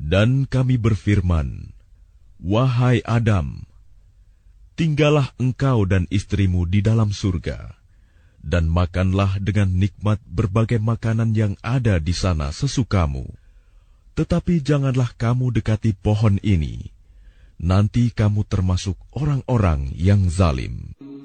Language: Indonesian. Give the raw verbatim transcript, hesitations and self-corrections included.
Dan kami berfirman, "Wahai Adam, tinggallah engkau dan istrimu di dalam surga, dan makanlah dengan nikmat berbagai makanan yang ada di sana sesukamu. Tetapi janganlah kamu dekati pohon ini, nanti kamu termasuk orang-orang yang zalim."